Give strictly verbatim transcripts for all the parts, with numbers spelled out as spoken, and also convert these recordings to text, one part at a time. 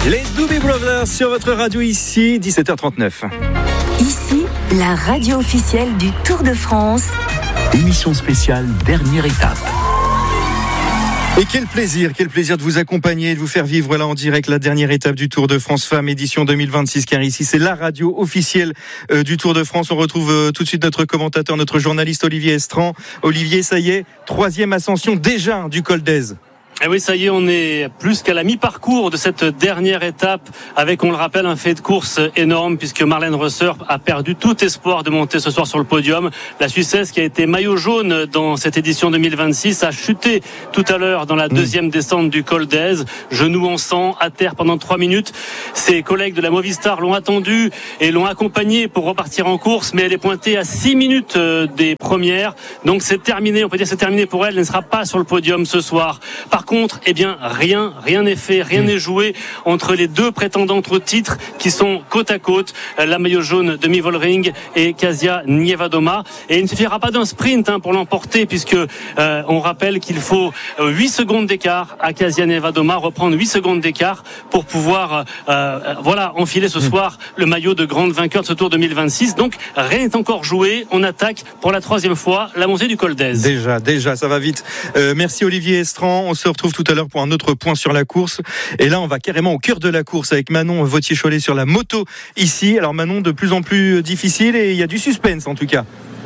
Les Doobie Brothers sur votre radio ici, dix-sept heures trente-neuf. Ici, la radio officielle du Tour de France. Émission spéciale, dernière étape. Et quel plaisir, quel plaisir de vous accompagner, de vous faire vivre là en direct la dernière étape du Tour de France Femmes édition deux mille vingt-six, car ici c'est la radio officielle euh, du Tour de France. On retrouve euh, tout de suite notre commentateur, notre journaliste Olivier Estran. Olivier, ça y est, troisième ascension déjà du Col d'Èze. Et oui, ça y est, on est plus qu'à la mi-parcours de cette dernière étape avec, on le rappelle, un fait de course énorme puisque Marlène Rösser a perdu tout espoir de monter ce soir sur le podium. La Suissesse qui a été maillot jaune dans cette édition deux mille vingt-six a chuté tout à l'heure dans la deuxième mmh. descente du Col d'Èze, genou en sang, à terre pendant trois minutes. Ses collègues de la Movistar l'ont attendue et l'ont accompagnée pour repartir en course, mais elle est pointée à six minutes des premières. Donc c'est terminé, on peut dire c'est terminé pour elle, elle ne sera pas sur le podium ce soir. Par contre, Contre, eh bien, rien, rien n'est fait, rien n'est joué entre les deux prétendantes au titre qui sont côte à côte, la maillot jaune de Mie Vollering et Kasia Niewiadoma. Et il ne suffira pas d'un sprint hein, pour l'emporter, puisque euh, on rappelle qu'il faut huit secondes d'écart à Kasia Niewiadoma, reprendre huit secondes d'écart pour pouvoir, euh, voilà, enfiler ce soir le maillot de grande vainqueur de ce Tour deux mille vingt-six. Donc, rien n'est encore joué. On attaque pour la troisième fois la montée du Col d'Èze. Déjà, déjà, ça va vite. Euh, merci Olivier Estran. On se retrouve tout à l'heure pour un autre point sur la course. Et là, on va carrément au cœur de la course avec Manon Vautier-Cholet sur la moto ici. Alors Manon, de plus en plus difficile et il y a du suspense en tout cas.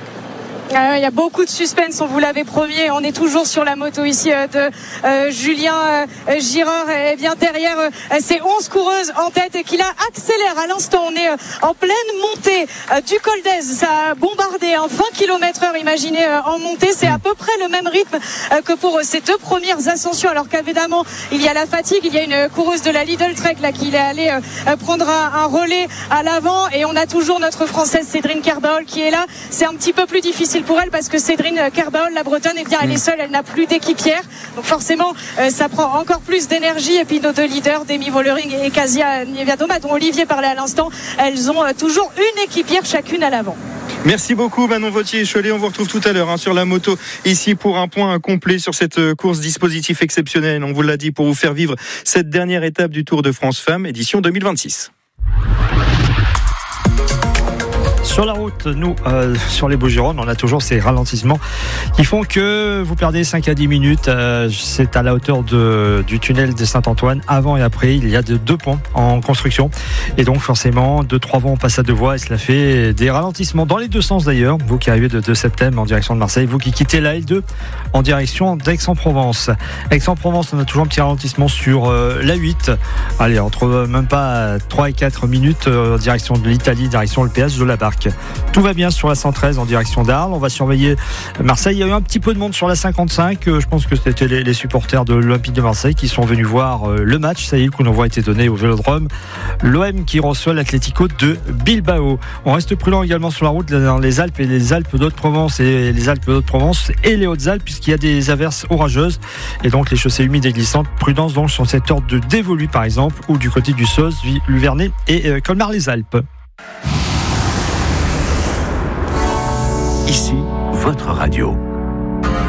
Il y a beaucoup de suspense, on vous l'avait promis. On est toujours sur la moto ici de euh, Julien euh, Girard. Et bien derrière, euh, c'est onze coureuses en tête et qui la accélère à l'instant. On est euh, en pleine montée euh, du Col d'Èze. Ça a bombardé hein, vingt kilomètres heure, imaginez, euh, en montée. C'est à peu près le même rythme euh, que pour euh, ces deux premières ascensions. Alors qu'évidemment, il y a la fatigue. Il y a une coureuse de la Lidl Trek là, qui est allée euh, prendre un, un relais à l'avant. Et on a toujours notre Française Cédrine Kerbaol qui est là. C'est un petit peu plus difficile pour elle parce que Cédrine Kerbaol, la Bretonne, eh bien, elle est seule, elle n'a plus d'équipière. Donc forcément, euh, ça prend encore plus d'énergie. Et puis nos deux leaders, Mie Vollering et Kasia Niewiadoma, dont Olivier parlait à l'instant, elles ont euh, toujours une équipière chacune à l'avant. Merci beaucoup Manon Vautier-Cholet. On vous retrouve tout à l'heure hein, sur la moto ici pour un point complet sur cette course dispositif exceptionnel. On vous l'a dit pour vous faire vivre cette dernière étape du Tour de France Femmes édition deux mille vingt-six. Sur la route, nous, euh, sur les Bouches-du-Rhône, on a toujours ces ralentissements qui font que vous perdez cinq à dix minutes. Euh, c'est à la hauteur de, du tunnel de Saint-Antoine. Avant et après, il y a de, deux ponts en construction. Et donc, forcément, deux, trois voies, on passe à deux voies et cela fait des ralentissements dans les deux sens d'ailleurs. Vous qui arrivez de, de Septem en direction de Marseille, vous qui quittez la L deux en direction d'Aix-en-Provence. Aix-en-Provence, on a toujours un petit ralentissement sur euh, la huit. Allez, entre euh, même pas trois et quatre minutes euh, en direction de l'Italie, direction le péage de la Barque. Tout va bien sur la cent treize en direction d'Arles. On va surveiller Marseille. Il y a eu un petit peu de monde sur la cinquante-cinq. Je pense que c'était les, les supporters de l'Olympique de Marseille qui sont venus voir le match. Ça y est, le coup d'envoi a été donné au Vélodrome. L'O M qui reçoit l'Atlético de Bilbao. On reste prudent également sur la route dans les Alpes et les Alpes d'Haute-Provence et les Alpes d'Haute-Provence et les Hautes-Alpes puisqu'il y a des averses orageuses et donc les chaussées humides et glissantes. Prudence donc sur cette heure de Dévolu par exemple ou du côté du Sauce, Luvernet et euh, Colmar-les-Alpes. Ici, votre radio.